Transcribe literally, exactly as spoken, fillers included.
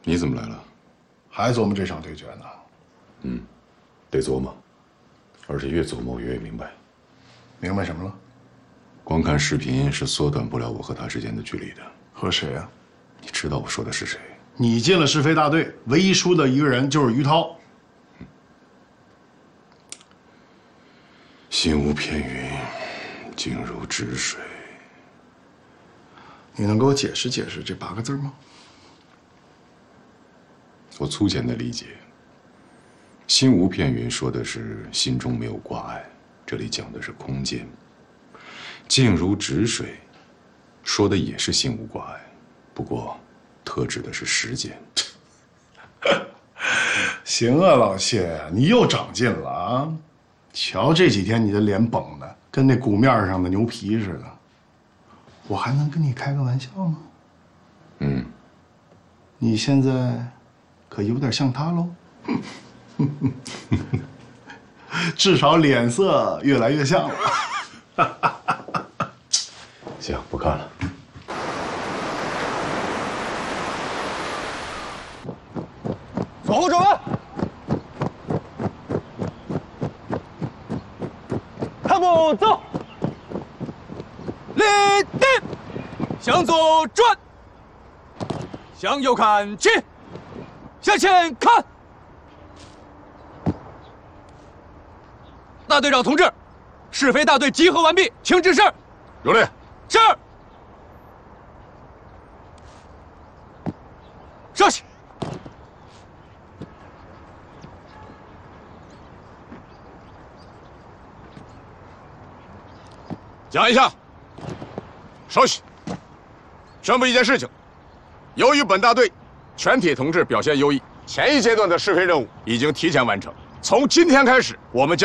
你怎么来了？ 还琢磨这场对决呢？ 嗯，得琢磨，而且越琢磨我越明白。 明白什么了？ 光看视频是缩短不了我和他之间的距离的。 和谁啊？ 你知道我说的是谁？ 你进了是非大队，唯一输的一个人就是于涛。 嗯、心无片云，静如止水。 你能给我解释解释这八个字吗？ 我粗浅的理解，心无片云说的是心中没有挂碍，这里讲的是空间。静如止水，说的也是心无挂碍，不过特指的是时间。 行啊，老谢，你又长进了啊！瞧这几天你的脸绷的跟那鼓面上的牛皮似的，我还能跟你开个玩笑吗？ 嗯， 你现在可有点像他喽，至少脸色越来越像了。 行，不看了。 左后转弯，看步走，立定，向左转，向右看齐，向前看。大队长同志，是非大队集合完毕，请指示。 有令。 是。稍息。 讲一下。稍息。宣布一件事情：由于本大队全体同志表现优异，前一阶段的是非任务已经提前完成。从今天开始，我们将